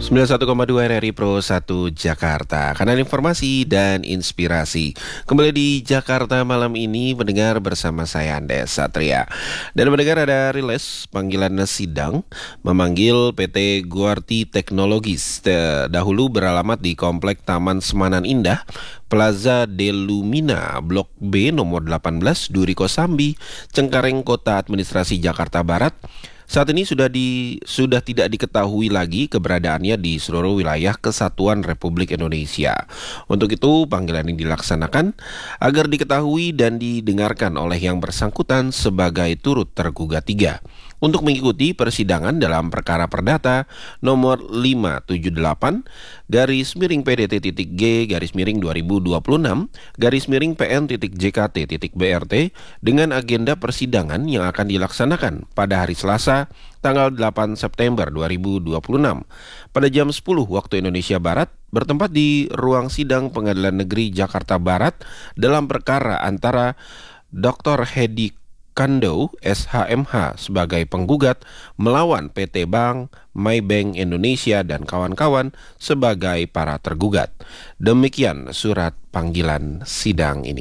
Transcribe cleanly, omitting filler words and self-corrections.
91,2 RRI Pro 1 Jakarta, kanal informasi dan inspirasi. Kembali di Jakarta malam ini mendengar bersama saya Andes Satria. Dan mendengar ada rilis panggilan sidang memanggil PT Guarti Teknologis, dahulu beralamat di Komplek Taman Semanan Indah, Plaza Delumina, Blok B nomor 18, Duri Kosambi, Cengkareng, Kota Administrasi Jakarta Barat. Saat ini sudah tidak diketahui lagi keberadaannya di seluruh wilayah Kesatuan Republik Indonesia. Untuk itu, panggilan ini dilaksanakan agar diketahui dan didengarkan oleh yang bersangkutan sebagai turut tergugat 3. Untuk mengikuti persidangan dalam perkara perdata nomor 578 /G/2026/PN.JKT.BRT dengan agenda persidangan yang akan dilaksanakan pada hari Selasa tanggal 8 September 2026 pada jam 10 waktu Indonesia Barat, bertempat di ruang sidang Pengadilan Negeri Jakarta Barat dalam perkara antara Dr. Hedi Kando, SHMH sebagai penggugat melawan PT Bank, Maybank Indonesia dan kawan-kawan sebagai para tergugat. Demikian surat panggilan sidang ini.